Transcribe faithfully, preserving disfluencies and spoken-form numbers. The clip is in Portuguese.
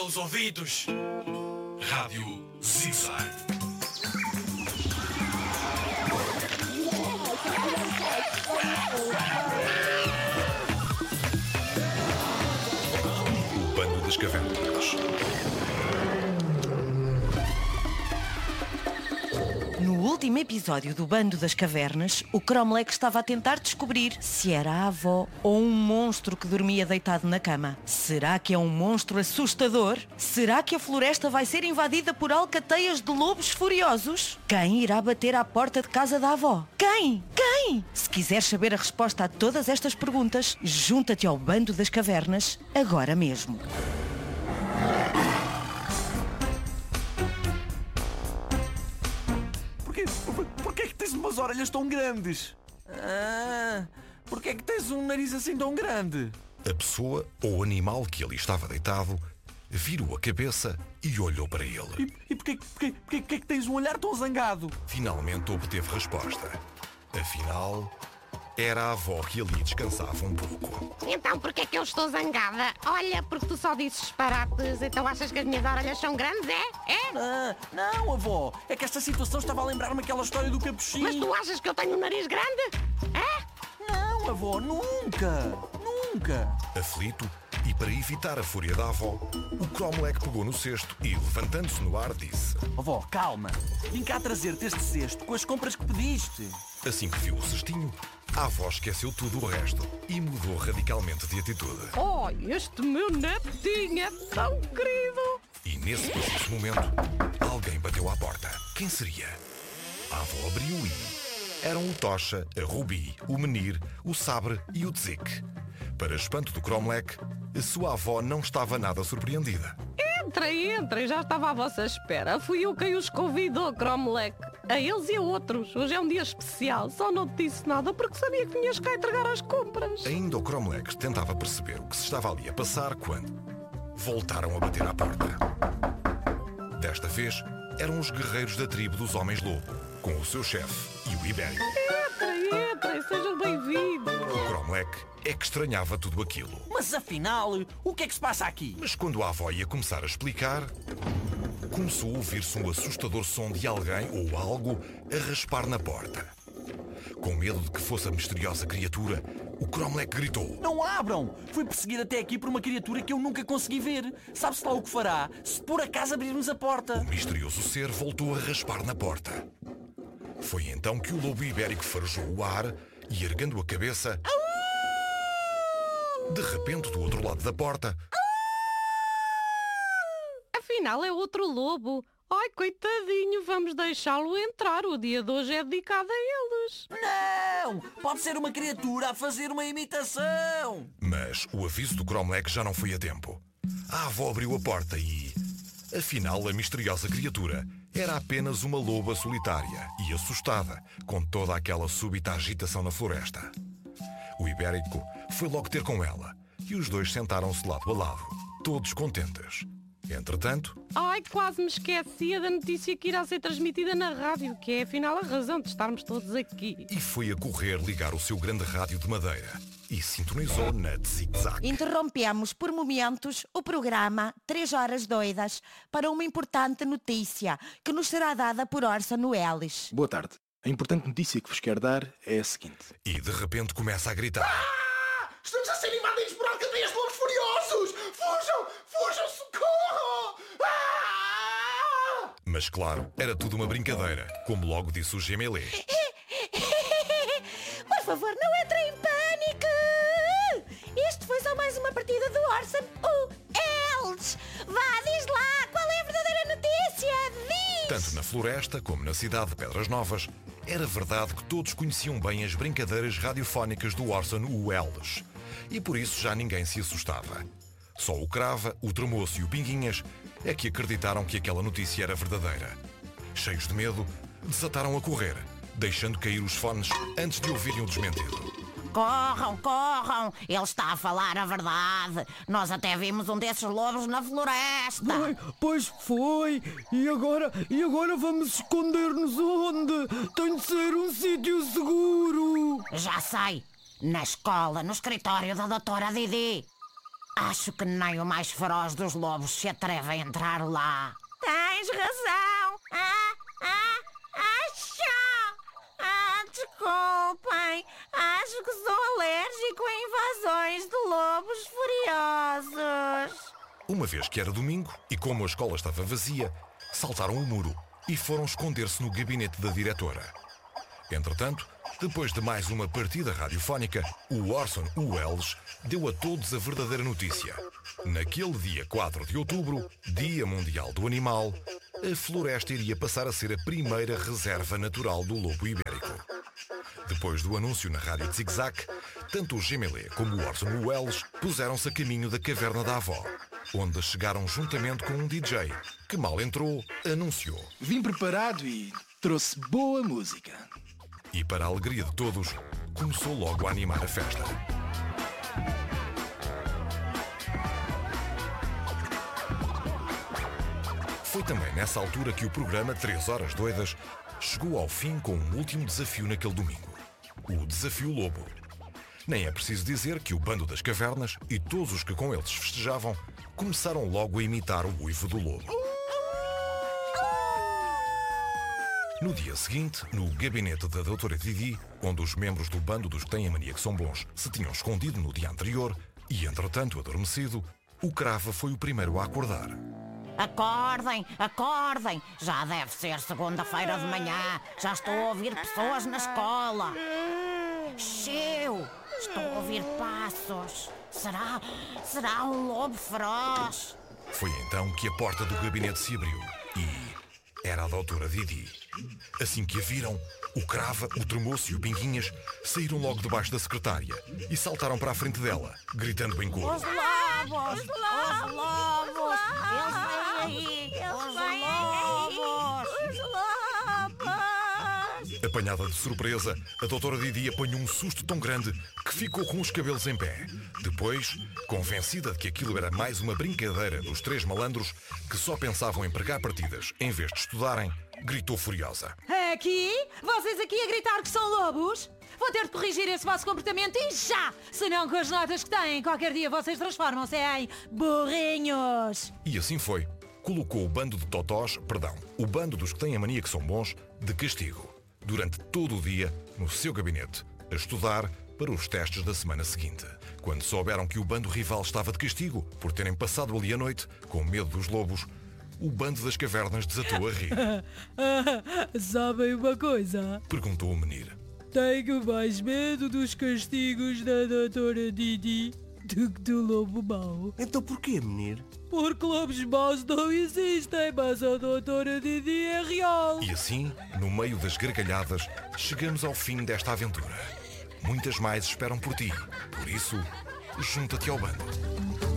os ouvidos. Rádio Zig-Zag. O Bando das Cavernas. No último episódio do Bando das Cavernas, o Cromlech estava a tentar descobrir se era a avó ou um monstro que dormia deitado na cama. Será que é um monstro assustador? Será que a floresta vai ser invadida por alcateias de lobos furiosos? Quem irá bater à porta de casa da avó? Quem? Quem? Se quiseres saber a resposta a todas estas perguntas, junta-te ao Bando das Cavernas agora mesmo. Porquê é que tens umas orelhas tão grandes? Ah, porquê é que tens um nariz assim tão grande? A pessoa ou animal que ali estava deitado virou a cabeça e olhou para ele. E, e porquê, porquê, porquê, porquê é que tens um olhar tão zangado? Finalmente obteve resposta. Afinal, era a avó que ali descansava um pouco. Então porquê é que eu estou zangada? Olha, porque tu só dizes disparates, então achas que as minhas orelhas são grandes, é? É? Ah, não, avó, é que esta situação estava a lembrar-me aquela história do capuchinho. Mas tu achas que eu tenho um nariz grande? É? Não, avó, nunca, nunca. Aflito, e para evitar a fúria da avó, o Cromlech pegou no cesto e, levantando-se no ar, disse: Avó, calma, vim cá trazer-te este cesto com as compras que pediste. Assim que viu o cestinho, a avó esqueceu tudo o resto e mudou radicalmente de atitude. Oh, este meu netinho é tão querido! E nesse preciso momento, alguém bateu à porta. Quem seria? A avó abriu e... eram o Tocha, a Rubi, o Menir, o Sabre e o Tzik. Para espanto do Cromlech, a sua avó não estava nada surpreendida. Entrem, entrem, já estava à vossa espera. Fui eu quem os convidou, Cromlech. A eles e a outros. Hoje é um dia especial. Só não te disse nada porque sabia que vinhas cá entregar as compras. Ainda o Cromlech tentava perceber o que se estava ali a passar quando voltaram a bater à porta. Desta vez, eram os guerreiros da tribo dos Homens-Lobo, com o seu chefe e o Ibérico. Entrem, entrem, sejam bem-vindos. O Cromlech é que estranhava tudo aquilo. Mas afinal, o que é que se passa aqui? Mas quando a avó ia começar a explicar, começou a ouvir-se um assustador som de alguém ou algo a raspar na porta. Com medo de que fosse a misteriosa criatura, o Cromlech gritou: Não abram! Fui perseguido até aqui por uma criatura que eu nunca consegui ver. Sabe-se lá o que fará se por acaso abrirmos a porta? O misterioso ser voltou a raspar na porta. Foi então que o lobo ibérico farejou o ar e, erguendo a cabeça, de repente, do outro lado da porta, afinal é outro lobo. Ai, coitadinho, vamos deixá-lo entrar. O dia de hoje é dedicado a eles. Não! Pode ser uma criatura a fazer uma imitação! Mas o aviso do Cromlech já não foi a tempo. A avó abriu a porta e... afinal, a misteriosa criatura era apenas uma loba solitária e assustada com toda aquela súbita agitação na floresta. O Ibérico foi logo ter com ela e os dois sentaram-se lado a lado, todos contentes. Entretanto... Ai, quase me esquecia da notícia que irá ser transmitida na rádio, que é afinal a razão de estarmos todos aqui. E foi a correr ligar o seu grande rádio de madeira e sintonizou na Zig-Zag. Interrompemos por momentos o programa Três Horas Doidas para uma importante notícia que nos será dada por Orson Welles. Boa tarde. A importante notícia que vos quero dar é a seguinte. E de repente começa a gritar: Ah! Estamos a ser invadidos por alcateias de lobos furiosos! Fujam! Fujam! Socorro! Ah! Mas claro, era tudo uma brincadeira, como logo disse o Gemelê. Por favor, não entrem em pânico! Isto foi só mais uma partida do Orson Welles. Vá, diz lá, qual é a verdadeira notícia? Diz! Tanto na floresta como na cidade de Pedras Novas, era verdade que todos conheciam bem as brincadeiras radiofónicas do Orson Welles. E por isso já ninguém se assustava. Só o Crava, o Tremoço e o Pinguinhas é que acreditaram que aquela notícia era verdadeira. Cheios de medo, desataram a correr, deixando cair os fones antes de ouvirem o desmentido. Corram, corram! Ele está a falar a verdade. Nós até vimos um desses lobos na floresta. Ai, pois foi! E agora, e agora vamos esconder-nos onde? Tem de ser um sítio seguro! Já sei! Na escola, no escritório da doutora Didi. Acho que nem o mais feroz dos lobos se atreve a entrar lá. Tens razão. Ah, ah, acha. Ah, desculpem. Acho que sou alérgico a invasões de lobos furiosos. Uma vez que era domingo e como a escola estava vazia, saltaram o muro e foram esconder-se no gabinete da diretora. Entretanto, depois de mais uma partida radiofónica, o Orson Welles deu a todos a verdadeira notícia. Naquele dia quatro de outubro, Dia Mundial do Animal, a floresta iria passar a ser a primeira reserva natural do lobo ibérico. Depois do anúncio na rádio de Zig-Zag, tanto o Gemelé como o Orson Welles puseram-se a caminho da caverna da avó, onde chegaram juntamente com um D J, que mal entrou, anunciou. Vim preparado e trouxe boa música. E para a alegria de todos, começou logo a animar a festa. Foi também nessa altura que o programa Três Horas Doidas chegou ao fim com um último desafio naquele domingo. O Desafio Lobo. Nem é preciso dizer que o Bando das Cavernas e todos os que com eles festejavam começaram logo a imitar o uivo do lobo. No dia seguinte, no gabinete da doutora Didi, onde os membros do bando dos que têm a mania que são bons se tinham escondido no dia anterior e, entretanto, adormecido, o Crava foi o primeiro a acordar. Acordem, acordem. Já deve ser segunda-feira de manhã. Já estou a ouvir pessoas na escola. Chiu, estou a ouvir passos. Será, será um lobo feroz? Foi então que a porta do gabinete se abriu e era a doutora Didi. Assim que a viram, o Crava, o Tremoço e o Pinguinhas saíram logo debaixo da secretária e saltaram para a frente dela, gritando em coro. Os lobos! Os lobos! Os lobos! Eles vêm aí! Os lobos! Os lobos! Apanhada de surpresa, a doutora Didi apanhou um susto tão grande que ficou com os cabelos em pé. Depois, convencida de que aquilo era mais uma brincadeira dos três malandros que só pensavam em pregar partidas em vez de estudarem, gritou furiosa. Aqui? Vocês aqui a gritar que são lobos? Vou ter de corrigir esse vosso comportamento e já! Senão com as notas que têm, qualquer dia vocês transformam-se em burrinhos! E assim foi. Colocou o bando de totós, perdão, o bando dos que têm a mania que são bons, de castigo. Durante todo o dia, no seu gabinete, a estudar para os testes da semana seguinte. Quando souberam que o bando rival estava de castigo por terem passado ali a noite, com medo dos lobos, o Bando das Cavernas desatou a rir. Sabem uma coisa? Perguntou o menino. Tenho mais medo dos castigos da doutora Didi do que do lobo mau. Então porquê, menino? Porque lobos maus não existem, mas a doutora Didi é real. E assim, no meio das gargalhadas, chegamos ao fim desta aventura. Muitas mais esperam por ti. Por isso, junta-te ao bando.